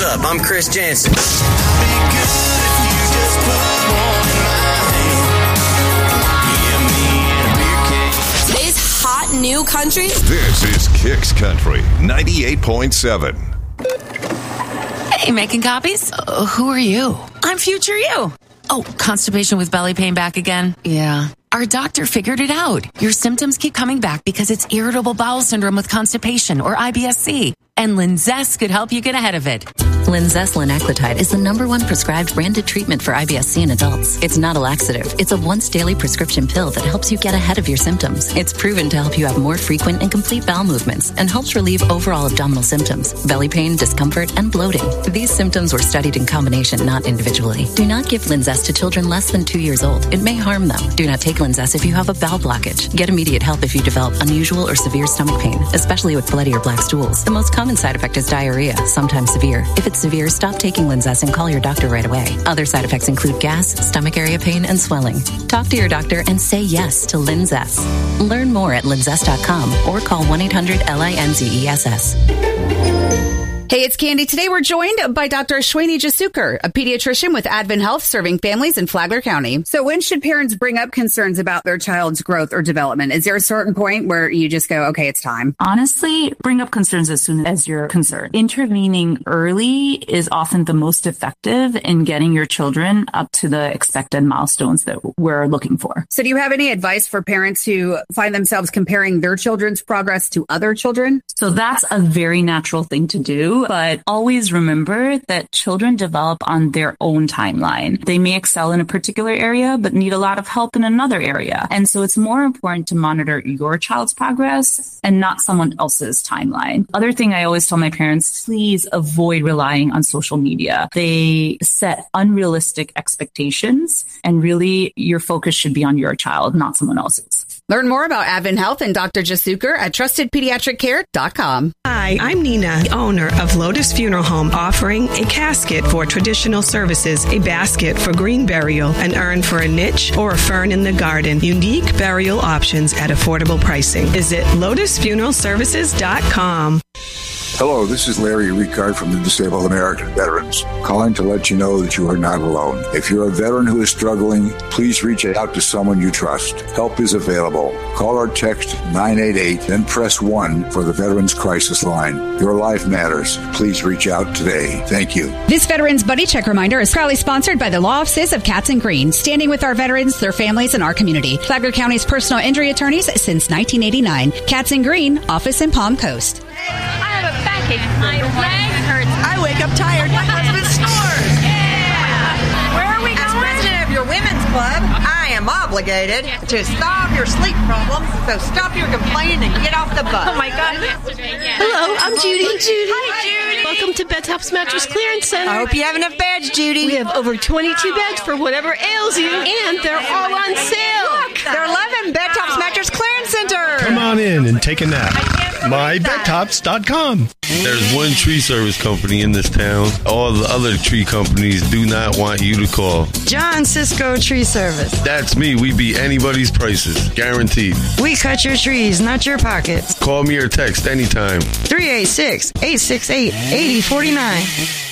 up? I'm Chris Jansen. Today's hot new country. This is Kicks Country 98.7. Hey, making copies? Who are you? I'm future you. Oh, constipation with belly pain back again? Yeah. Our doctor figured it out. Your symptoms keep coming back because it's irritable bowel syndrome with constipation, or IBS-C. And Linzess could help you get ahead of it. Linzess linaclotide is the #1 prescribed branded treatment for IBS-C in adults. It's not a laxative. It's a once-daily prescription pill that helps you get ahead of your symptoms. It's proven to help you have more frequent and complete bowel movements and helps relieve overall abdominal symptoms, belly pain, discomfort, and bloating. These symptoms were studied in combination, not individually. Do not give Linzess to children less than 2 years old. It may harm them. Do not take Linzess if you have a bowel blockage. Get immediate help if you develop unusual or severe stomach pain, especially with bloody or black stools. The most common side effect is diarrhea, sometimes severe. If it's severe, stop taking Linzess and call your doctor right away. Other side effects include gas, stomach area pain, and swelling. Talk to your doctor and say yes to Linzess. Learn more at linzess.com or call 1-800-LINZESS. Hey, it's Candy. Today we're joined by Dr. Ashwini Jasukar, a pediatrician with Advent Health serving families in Flagler County. So when should parents bring up concerns about their child's growth or development? Is there a certain point where you just go, okay, it's time? Honestly, bring up concerns as soon as you're concerned. Intervening early is often the most effective in getting your children up to the expected milestones that we're looking for. So do you have any advice for parents who find themselves comparing their children's progress to other children? So that's a very natural thing to do. But always remember that children develop on their own timeline. They may excel in a particular area, but need a lot of help in another area. And so it's more important to monitor your child's progress and not someone else's timeline. Other thing I always tell my parents, please avoid relying on social media. They set unrealistic expectations, and really your focus should be on your child, not someone else's. Learn more about Advent Health and Dr. Jasukar at TrustedPediatricCare.com. Hi, I'm Nina, owner of Lotus Funeral Home, offering a casket for traditional services, a basket for green burial, an urn for a niche, or a fern in the garden. Unique burial options at affordable pricing. Visit LotusFuneralServices.com. Hello, this is Larry Ricard from the Disabled American Veterans, calling to let you know that you are not alone. If you're a veteran who is struggling, please reach out to someone you trust. Help is available. Call or text 988, then press 1 for the Veterans Crisis Line. Your life matters. Please reach out today. Thank you. This Veterans Buddy Check reminder is proudly sponsored by the Law Offices of Katz & Green, standing with our veterans, their families, and our community. Flagler County's personal injury attorneys since 1989. Katz & Green, office in Palm Coast. I have a backache. My leg hurts. I wake up tired. My husband snores. Yeah. Where are we going? As president of your women's club, I am obligated to solve your sleep problems. So stop your complaining and get off the bus. Oh my God. Hello, I'm Judy. Hi, Judy. Welcome to Bed Tops Mattress Clearance Center. I hope you have enough beds, Judy. We have over 22 beds for whatever ails you, and they're all on sale. Look, they're 11 Bed Tops Mattress Clearance Center. Come on in and take a nap. MyBedTops.com. There's one tree service company in this town. All the other tree companies do not want you to call. John Cisco Tree Service. That's me. We beat anybody's prices. Guaranteed. We cut your trees, not your pockets. Call me or text anytime. 386-868-8049.